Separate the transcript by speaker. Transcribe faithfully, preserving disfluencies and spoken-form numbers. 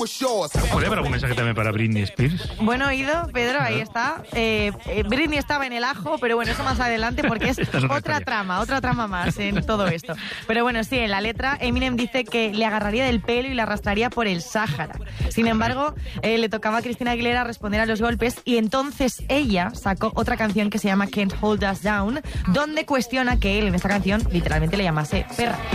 Speaker 1: Joder, pero algún mensaje también para Britney Spears.
Speaker 2: Bueno oído, Pedro, ahí está. Eh, eh, Britney estaba en el ajo, pero bueno, eso más adelante porque es, es otra, otra trama, otra trama más en todo esto. Pero bueno, sí, en la letra Eminem dice que le agarraría del pelo y le arrastraría por el Sáhara. Sin embargo, eh, le tocaba a Cristina Aguilera responder a los golpes y entonces ella sacó otra canción que se llama Can't Hold Us Down, donde cuestiona que él en esta canción literalmente le llamase perra.